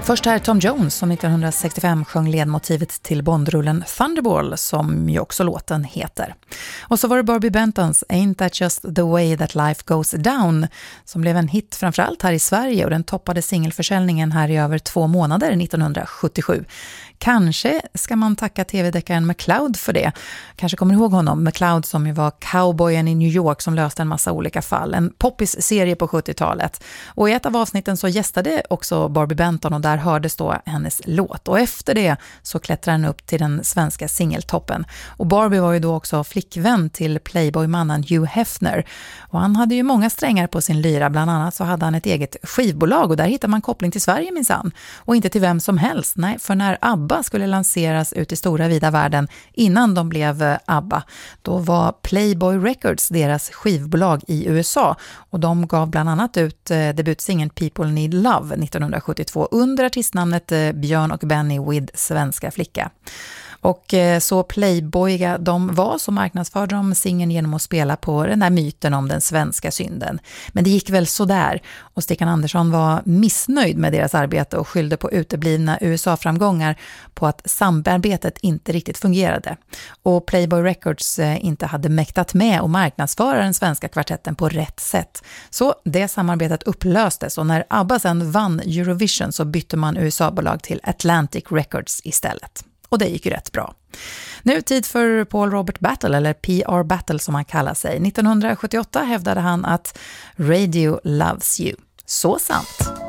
Först här Tom Jones som 1965 sjöng ledmotivet till Bondrullen Thunderball som ju också låten heter. Och så var det Barbie Bentons Ain't That Just The Way That Life Goes Down som blev en hit framförallt här i Sverige och den toppade singelförsäljningen här i över 2 månader 1977. Kanske ska man tacka tv-deckaren McCloud för det. Kanske kommer ihåg honom, McCloud som ju var cowboyen i New York som löste en massa olika fall. En poppis-serie på 70-talet. Och i ett av avsnitten så gästade också Barbie Benton och där hördes då hennes låt. Och efter det så klättrade han upp till den svenska singeltoppen. Och Barbie var ju då också flickvän till Playboy-mannen Hugh Hefner. Och han hade ju många strängar på sin lyra. Bland annat så hade han ett eget skivbolag och där hittar man koppling till Sverige minsann. Och inte till vem som helst. Nej, för när ABBA skulle lanseras ut i stora vida världen innan de blev ABBA, då var Playboy Records deras skivbolag i USA och de gav bland annat ut debutsingeln People Need Love 1972 under artistnamnet Björn och Benny with Svenska flicka. Och så Playboyga de var så marknadsförde de singeln genom att spela på den där myten om den svenska synden. Men det gick väl så där och Stickan Andersson var missnöjd med deras arbete och skyllde på uteblivna USA-framgångar på att samarbetet inte riktigt fungerade. Och Playboy Records inte hade mäktat med att marknadsföra den svenska kvartetten på rätt sätt. Så det samarbetet upplöstes och när ABBA sen vann Eurovision så bytte man USA-bolag till Atlantic Records istället. Och det gick ju rätt bra. Nu tid för Paul Robert Battle, eller PR Battle som han kallar sig. 1978 hävdade han att Radio loves you. Så sant!